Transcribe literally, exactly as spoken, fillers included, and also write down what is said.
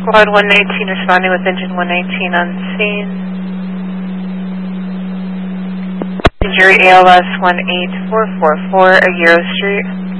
Squad one nineteen responding with engine one nineteen on scene. Injury A L S one eight four four four, Aguero Street.